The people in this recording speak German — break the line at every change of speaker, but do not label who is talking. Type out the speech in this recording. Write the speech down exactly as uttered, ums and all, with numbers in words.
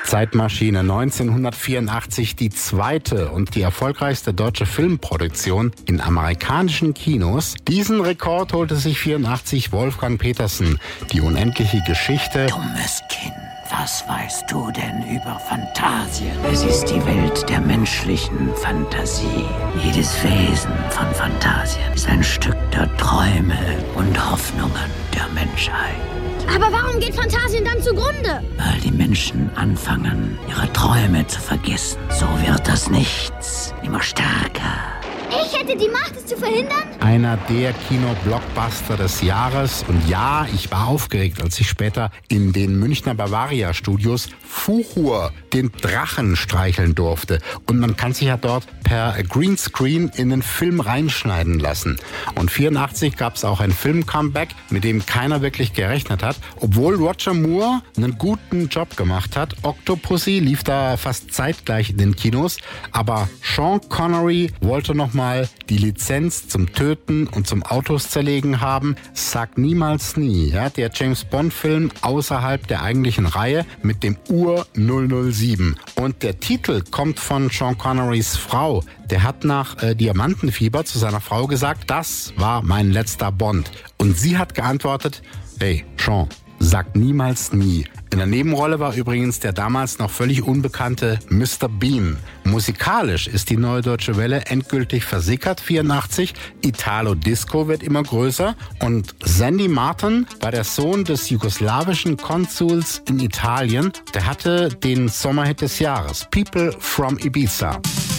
Zeitmaschine neunzehnhundertvierundachtzig, die zweite und die erfolgreichste deutsche Filmproduktion in amerikanischen Kinos. Diesen Rekord holte sich vierundachtzig Wolfgang Petersen. Die unendliche Geschichte.
Dummes Kind, was weißt du denn über Phantasien? Es ist die Welt der menschlichen Fantasie. Jedes Wesen von Phantasien ist ein Stück der Träume und Hoffnungen der Menschheit.
Aber warum geht Phantasien dann zugrunde?
Weil die Menschen anfangen, ihre Träume zu vergessen. So wird das Nichts immer stärker.
Ich hätte die Macht, es zu verhindern?
Einer der Kino-Blockbuster des Jahres. Und ja, ich war aufgeregt, als ich später in den Münchner Bavaria-Studios Fuchur, den Drachen, streicheln durfte. Und man kann sich ja dort per Greenscreen in den Film reinschneiden lassen. Und vierundachtzig gab es auch ein Film-Comeback, mit dem keiner wirklich gerechnet hat. Obwohl Roger Moore einen guten Job gemacht hat. Octopussy lief da fast zeitgleich in den Kinos. Aber Sean Connery wollte noch mal die Lizenz zum Töten und zum Autos zerlegen haben. Sag niemals nie. Ja, der James-Bond-Film außerhalb der eigentlichen Reihe mit dem Ur null null sieben. Und der Titel kommt von Sean Connerys Frau. Der hat nach äh, Diamantenfieber zu seiner Frau gesagt, das war mein letzter Bond. Und sie hat geantwortet, hey, Sean, sag niemals nie. In der Nebenrolle war übrigens der damals noch völlig unbekannte Mister Bean. Musikalisch ist die Neue Deutsche Welle endgültig versickert, vierundachtzig. Italo-Disco wird immer größer. Und Sandy Martin war der Sohn des jugoslawischen Konsuls in Italien. Der hatte den Sommerhit des Jahres, People from Ibiza.